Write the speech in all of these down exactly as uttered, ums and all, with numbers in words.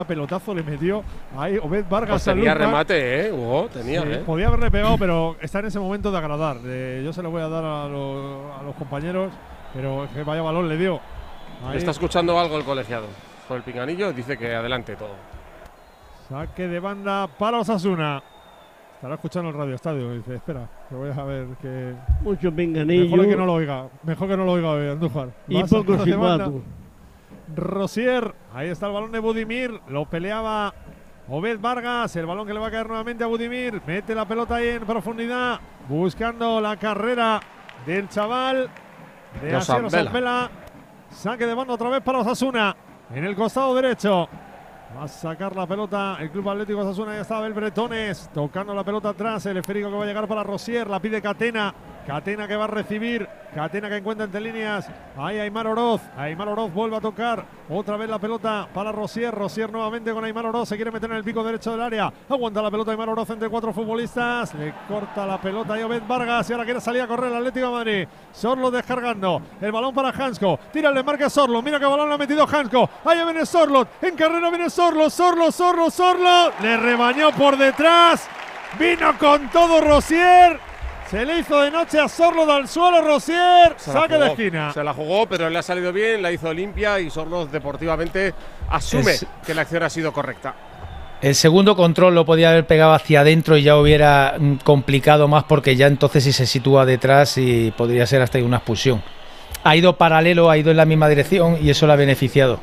pelotazo le metió ahí Obed Vargas. Pues tenía remate, eh, Hugo, tenía, sí, eh. Podía haberle pegado, pero está en ese momento de agradar. Eh, yo se lo voy a dar a, lo, a los compañeros, pero que vaya balón le dio. Ahí. Está escuchando algo el colegiado por el pinganillo, dice que adelante todo. Saque de banda para Osasuna. Estará escuchando el Radio Estadio. Dice, espera, que voy a ver que… Mucho pinganillo. Mejor que no lo oiga. Mejor que no lo oiga hoy, Andújar. Y poco silbato. Rosier, ahí está el balón de Budimir, lo peleaba Obed Vargas, el balón que le va a caer nuevamente a Budimir, mete la pelota ahí en profundidad, buscando la carrera del chaval de Asier Osampela. Saque de banda otra vez para Osasuna, en el costado derecho. Va a sacar la pelota el Club Atlético Osasuna. Ya está Abel Bretones tocando la pelota atrás. El esférico que va a llegar para Rosier. La pide Catena. Catena que va a recibir. Catena que encuentra entre líneas. Ahí Aymar Oroz. Aymar Oroz vuelve a tocar. Otra vez la pelota para Rosier. Rosier nuevamente con Aymar Oroz. Se quiere meter en el pico derecho del área. Aguanta la pelota Aymar Oroz entre cuatro futbolistas. Le corta la pelota a Obed Vargas. Y ahora quiere salir a correr el Atlético de Madrid. Sorlo descargando. El balón para Hansko. Tira el marca Sorlo. Mira qué balón le ha metido Hansko. Ahí viene Sorlo. En carrera viene Sorlo. Sorlo, Sorlo, Sorlo. Le rebañó por detrás. Vino con todo Rosier. Se le hizo de noche a Sorlo del suelo, Rosier. Saque de esquina. Se la jugó, pero le ha salido bien, la hizo limpia y Sorlo deportivamente asume es, que la acción ha sido correcta. El segundo control lo podía haber pegado hacia adentro y ya hubiera complicado más, porque ya entonces sí se sitúa detrás y podría ser hasta una expulsión. Ha ido paralelo, ha ido en la misma dirección y eso le ha beneficiado.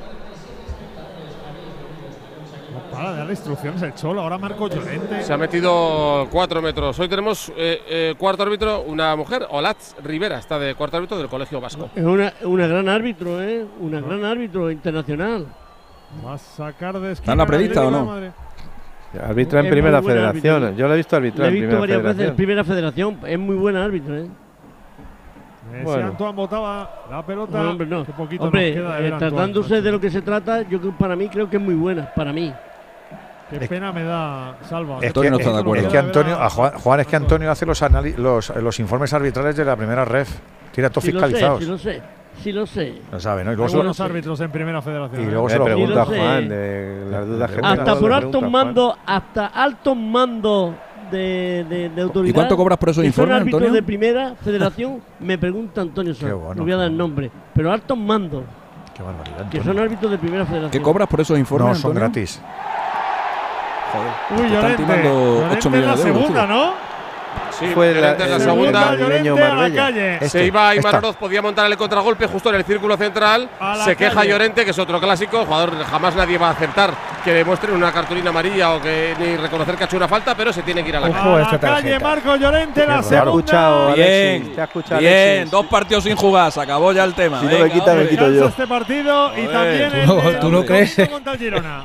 Para de darle instrucciones el Cholo, ahora Marco Llorente. Se ha metido cuatro metros. Hoy tenemos eh, eh, cuarto árbitro, una mujer, Olatz Rivera, está de cuarto árbitro del Colegio Vasco. Es una, una gran árbitro, ¿eh? Una gran árbitro internacional. Va a sacar de esquina. ¿Está en la predicta o no? Arbitra en primera federación. Árbitro. Yo lo he visto arbitrar en primera federación. Lo he visto varias veces en primera federación. Es muy buen árbitro, ¿eh? Bueno. Si Antoine botaba la pelota, no, hombre, no. qué poquito hombre, nos queda de eh, ver tratándose Antoine, de lo que se trata, yo para mí creo que es muy buena, para mí. Qué pena me da, Salva. Es que, no está de acuerdo. Es que Antonio, a Juan, Juan, es que Antonio hace los, los, los informes arbitrales de la primera ref. Tiene todos sí fiscalizados. Lo sé, sí lo sé, sí lo sé. Lo sabe, ¿no? Y luego Hay buenos árbitros en primera federación. Y luego ¿eh? se lo pregunta a sí Juan de las dudas que Hasta por altos mandos, hasta altos mandos de, de, de autoridad. ¿Y cuánto cobras por esos informes, Antonio? Antonio? De primera federación me pregunta Antonio Sanz. Bueno, no voy a dar el nombre, pero altos mandos. Qué barbaridad, Antonio. Que son árbitros de primera federación. ¿Qué cobras por esos informes? No, son Antonio? gratis. Joder, Uy, Llorente, Llorente en la segunda, ¿no? Sí, fue la, en la segunda. Este, se iba Aymar Oroz, podía montar el contragolpe justo en el círculo central. Se queja calle. Llorente, que es otro clásico. Jugador, jamás nadie va a aceptar que demuestre una cartulina amarilla o que ni reconocer que ha hecho una falta, pero se tiene que ir a la calle. A la calle, Marco Llorente, la segunda. Escuchado, bien, Alexis, te ha escuchado, bien. Alexis. Dos partidos sin jugar, se acabó ya el tema. Si no me quita, me quito yo. Este partido y también ¿Tú no, el ¿tú no crees? Contra el Girona.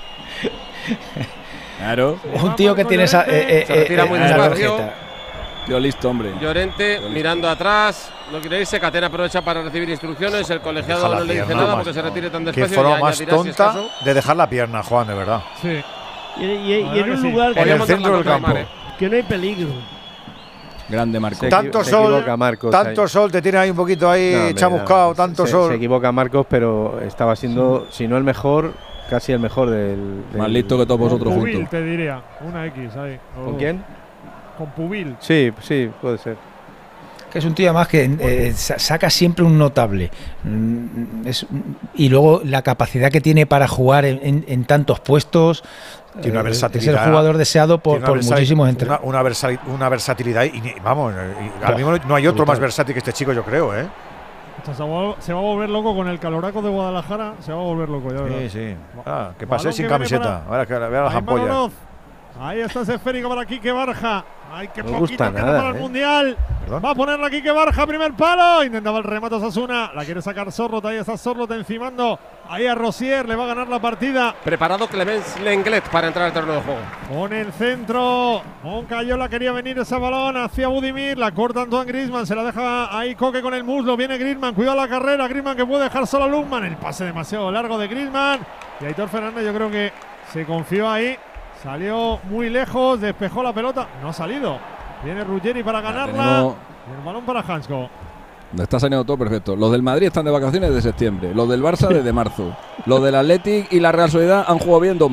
Claro. Un tío que tiene esa. Eh, eh, se retira muy eh, despacio. Yo listo, hombre. Llorente Yo mirando listo. atrás, no quiere irse. Catena aprovecha para recibir instrucciones. El colegiado no le dice nada porque se retire tan despacio. Qué forma más tonta si de dejar la pierna, Juan, de verdad. Sí. Y, y, y en un sí. lugar en el centro del campo. Que no hay peligro. Grande Marcos. Tanto se sol, equivoca Marcos, tanto ahí. sol, te tiene ahí un poquito ahí no, chamuscado, no, tanto se, sol. Se equivoca Marcos, pero estaba siendo, si no el mejor, casi el mejor del… del más listo que todos vosotros Pubil, juntos. te diría, una X ahí. Oh. ¿Con quién? Con Pubil. Sí, sí, puede ser. Que es un tío además que eh, saca siempre un notable. Es, y luego la capacidad que tiene para jugar en, en, en tantos puestos. Tiene una versatilidad. Es el jugador deseado por, por muchísimos entrenadores. Una, una, versal, una versatilidad. Y, y vamos, y ahora mismo no hay otro más versátil que este chico, yo creo, ¿eh? Se va, se va a volver loco con el caloraco de Guadalajara. Se va a volver loco, ya verás. Sí, sí. Ah, que pase sin camiseta. Ahora que vea las ampollas. Ahí está ese esférico para Quique Barja. Ay, qué no poquito nada, para el eh. Mundial. ¿Perdón? Va a ponerla Quique Barja, primer palo. Intentaba el remate Osasuna. La quiere sacar Sorlot. Ahí está Sorlot encimando. Ahí a Rosier. Le va a ganar la partida. Preparado Clemens Lenglet para entrar al terreno de juego. Con el centro. Moncayola quería venir ese balón hacia Budimir. La corta Antoine Griezmann. Se la deja ahí Coque con el muslo. Viene Griezmann. Cuidado la carrera. Griezmann que puede dejar solo a Lundman. El pase demasiado largo de Griezmann. Y Aitor Fernández yo creo que se confió ahí. Salió muy lejos, despejó la pelota, no ha salido. Viene Ruggeri para ganarla. No. Y el balón para Hansko. Está saliendo todo perfecto. Los del Madrid están de vacaciones de septiembre. Los del Barça desde marzo. Los del Athletic y la Real Sociedad han jugado bien dos